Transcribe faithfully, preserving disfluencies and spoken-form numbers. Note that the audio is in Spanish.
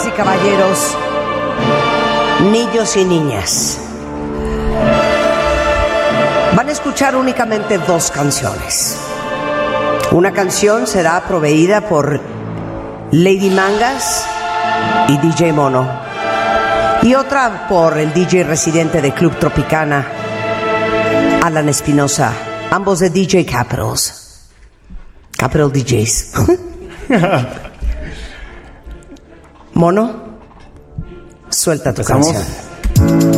y caballeros, niños y niñas, van a escuchar únicamente dos canciones. Una canción será proveída por Lady Mangas y D J Mono, y otra por el D J residente de Club Tropicana, Alan Espinosa, ambos de D J Capitals. Capital D Js. Mono, suelta tu ¿Empezamos? canción.